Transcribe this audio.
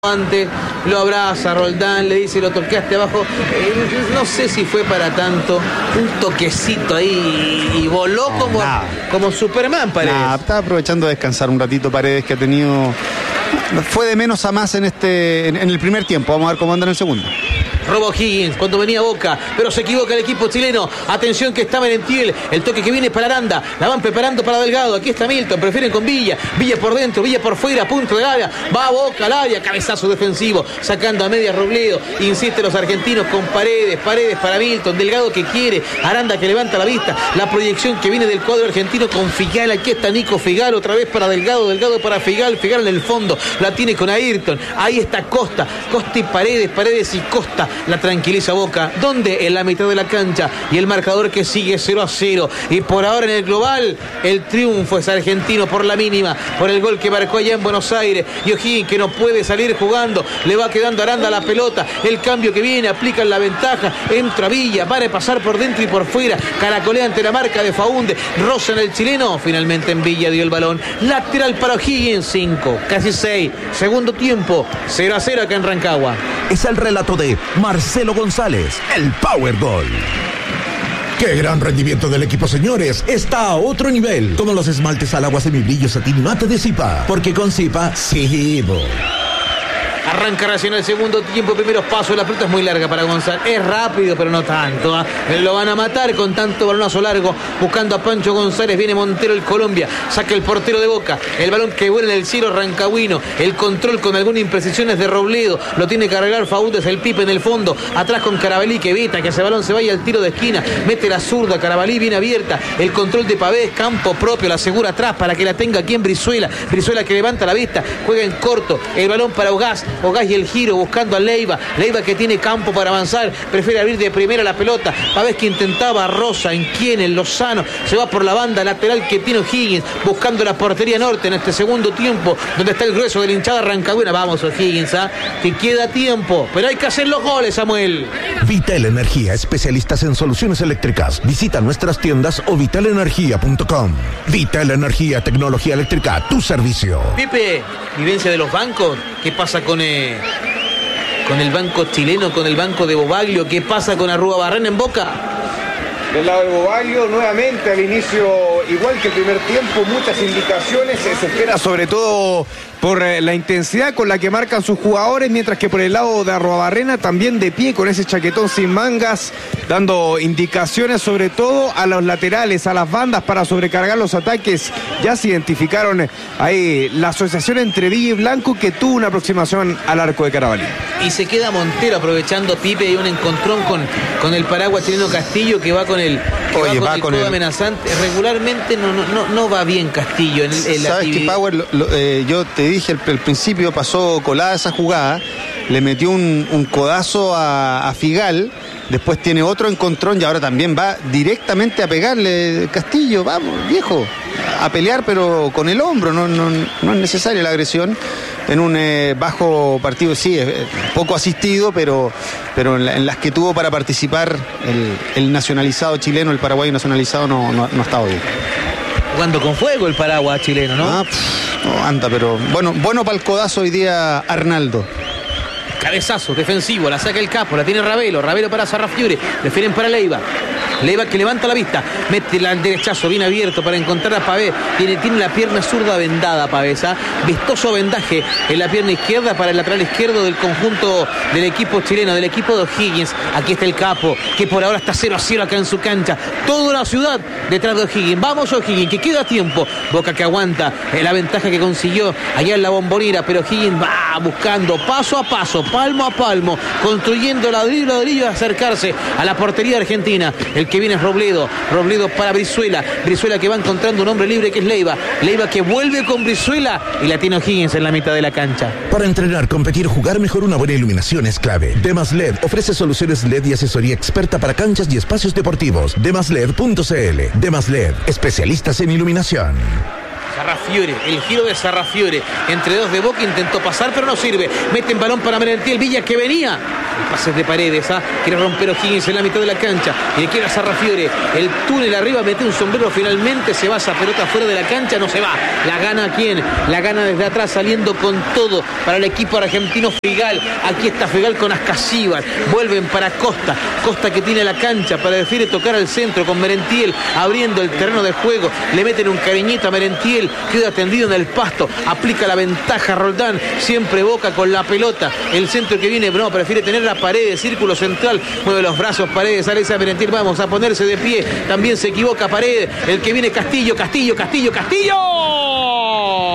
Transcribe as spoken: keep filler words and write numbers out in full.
Antes lo abraza Roldán, le dice lo toqueaste abajo, eh, no sé si fue para tanto, un toquecito ahí y voló como, nah. como Superman Paredes. Nah, estaba aprovechando de descansar un ratito Paredes, que ha tenido, fue de menos a más en este en, en el primer tiempo. Vamos a ver cómo anda en el segundo. Robo Higgins cuando venía Boca, pero se equivoca el equipo chileno. Atención que está Merentiel, el toque que viene para Aranda, la van preparando para Delgado. Aquí está Milton, prefieren con Villa, Villa por dentro, Villa por fuera, punto de área, va Boca al área, cabezazo defensivo, sacando a media Robledo. Insiste los argentinos con Paredes, Paredes para Milton, Delgado que quiere, Aranda que levanta la vista, la proyección que viene del cuadro argentino con Figal. Aquí está Nico Figal, otra vez para Delgado, Delgado para Figal, Figal en el fondo, la tiene con Ayrton, ahí está Costa, Costa y Paredes, Paredes y Costa. La tranquiliza Boca, donde en la mitad de la cancha, y el marcador que sigue cero a cero, y por ahora en el global el triunfo es argentino por la mínima, por el gol que marcó allá en Buenos Aires. Y O'Higgins que no puede salir jugando, le va quedando Aranda la pelota, el cambio que viene, aplican la ventaja, entra Villa, van a pasar por dentro y por fuera, caracolea ante la marca de Faunde, roza en el chileno, finalmente en Villa dio el balón, lateral para O'Higgins, cinco, casi seis, segundo tiempo, cero a cero acá en Rancagua. Es el relato de Marcelo González, el Power Gol. ¡Qué gran rendimiento del equipo, señores! Está a otro nivel. Como los esmaltes al agua semibrillo satín mate de Zipa. Porque con Zipa, sí, bo. Arranca recién el segundo tiempo, primeros pasos, la pelota es muy larga para González, es rápido pero no tanto, ¿eh? Lo van a matar con tanto balonazo largo, buscando a Pancho González, viene Montero el Colombia, saca el portero de Boca, el balón que vuela en el cielo rancagüino, el control con algunas imprecisiones de Robledo, lo tiene que arreglar Faúndez, el Pipe en el fondo, atrás con Carabalí que evita que ese balón se vaya al tiro de esquina, mete la zurda, Carabalí bien abierta, el control de Pavés, campo propio, la asegura atrás para que la tenga aquí en Brizuela, Brizuela que levanta la vista, juega en corto, el balón para Ogás, Ogás y el giro buscando a Leiva, Leiva que tiene campo para avanzar, prefiere abrir de primera la pelota, Pavés que intentaba Rosa, en quien, en Lozano, se va por la banda lateral que tiene O'Higgins, buscando la portería norte en este segundo tiempo, donde está el grueso de la hinchada rancagüina. Vamos O'Higgins, ¿ah? Que queda tiempo, pero hay que hacer los goles, Samuel. Vital Energía, especialistas en soluciones eléctricas. Visita nuestras tiendas o vital energía punto com. Vital Energía, tecnología eléctrica, tu servicio. Pipe, vivencia de los bancos, ¿qué pasa con eh, con el banco chileno, con el banco de Bobaglio? ¿Qué pasa con Arruabarrena en Boca? Del lado de Bobaglio, nuevamente al inicio, igual que el primer tiempo, muchas indicaciones, se espera sobre todo por eh, la intensidad con la que marcan sus jugadores, mientras que por el lado de Arruabarrena también de pie, con ese chaquetón sin mangas, dando indicaciones sobre todo a los laterales, a las bandas para sobrecargar los ataques. Ya se identificaron ahí la asociación entre Villa y Blanco, que tuvo una aproximación al arco de Carabalí. Y se queda Montero aprovechando Pipe y un encontrón con, con el paraguas chileno Castillo, que va con el, que Oye, va con va el con codo el... amenazante. Regularmente no, no, no va bien Castillo en, en la ¿Sabes qué, Power? Lo, lo, eh, yo te dije al, al principio, pasó colada esa jugada, le metió un, un codazo a, a Figal, después tiene otro encontrón y ahora también va directamente a pegarle. Castillo, vamos, viejo, a pelear pero con el hombro, no, no, no es necesaria la agresión en un eh, bajo partido. Sí, es eh, poco asistido, pero, pero en, la, en las que tuvo para participar el, el nacionalizado chileno, el paraguayo nacionalizado, no, no, no estaba bien. Jugando con fuego el paraguas chileno, ¿no? Ah, pff, no anda, pero bueno, bueno para el codazo hoy día Arnaldo. Cabezazo defensivo, la saca el capo, la tiene Ravelo, Ravelo para Sarrafiore, prefieren para Leiva. Leiva que levanta la vista, mete el derechazo bien abierto para encontrar a Pavés, tiene, tiene la pierna zurda vendada Pavés, ¿eh? Vistoso vendaje en la pierna izquierda para el lateral izquierdo del conjunto del equipo chileno, del equipo de O'Higgins. Aquí está el capo, que por ahora está cero a cero acá en su cancha, toda la ciudad detrás de O'Higgins. Vamos O'Higgins, que queda tiempo, Boca que aguanta eh, la ventaja que consiguió allá en la Bombonera, pero O'Higgins va buscando paso a paso, palmo a palmo, construyendo ladrillo a ladrillo, acercarse a la portería argentina. El que viene es Robledo, Robledo para Brizuela, Brizuela que va encontrando un hombre libre que es Leiva, Leiva que vuelve con Brizuela y la tiene O'Higgins en la mitad de la cancha. Para entrenar, competir, jugar mejor, una buena iluminación es clave. Demas L E D ofrece soluciones L E D y asesoría experta para canchas y espacios deportivos. demas led punto c l. Demas L E D, especialistas en iluminación. Sarrafiore, el giro de Sarrafiore entre dos de Boca, intentó pasar pero no sirve, mete en balón para Merentiel, Villa que venía El pase de Paredes, ¿ah? Quiere romper O'Higgins en la mitad de la cancha. Y le quiere a Sarrafiore. El túnel arriba, mete un sombrero. Finalmente se va esa pelota fuera de la cancha. No se va. La gana quién? La gana desde atrás, saliendo con todo para el equipo argentino Figal. Aquí está Figal con Ascasíbar. Vuelven para Costa. Costa que tiene la cancha para prefiere tocar al centro con Merentiel. Abriendo el terreno de juego. Le meten un cariñito a Merentiel. Queda tendido en el pasto. Aplica la ventaja Roldán. Siempre Boca con la pelota. El centro que viene, no, prefiere tener la pared de círculo central. Mueve los brazos Paredes. Sale esa Merentiel. Vamos a ponerse de pie. También se equivoca Paredes. El que viene Castillo, Castillo, Castillo, Castillo.